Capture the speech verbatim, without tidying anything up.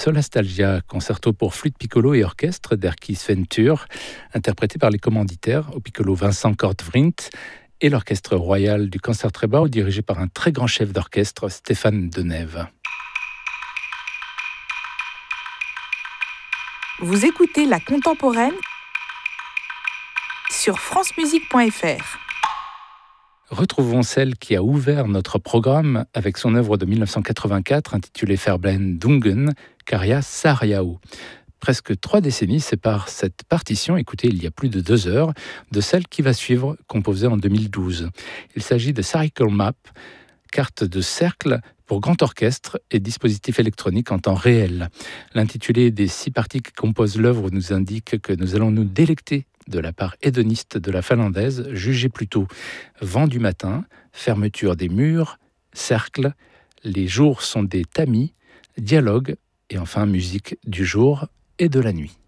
Solastalgia, concerto pour flûte piccolo et orchestre d'Erkki Sventur, interprété par les commanditaires au piccolo Vincent Kortvrint et l'orchestre royal du Concertgebouw dirigé par un très grand chef d'orchestre, Stéphane Denève. Vous écoutez La Contemporaine sur francemusique point f r. Retrouvons celle qui a ouvert notre programme avec son œuvre de dix-neuf cent quatre-vingt-quatre intitulée Verblen Dungen, Kärja Saariaho. Presque trois décennies séparent cette partition, écoutée il y a plus de deux heures, de celle qui va suivre, composée en deux mille douze. Il s'agit de Cycle Map, carte de cercle pour grand orchestre et dispositif électronique en temps réel. L'intitulé des six parties qui composent l'œuvre nous indique que nous allons nous délecter de la part hédoniste de la finlandaise, jugée plutôt vent du matin, fermeture des murs, cercle, les jours sont des tamis, dialogue et enfin musique du jour et de la nuit.